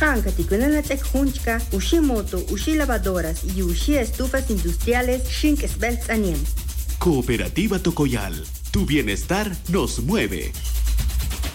Hanka tikunanatek hunchka, ushi moto, ushi lavadoras y ushi estufas industriales shink sbelts aniem. Cooperativa Tocoyal. Tu bienestar nos mueve.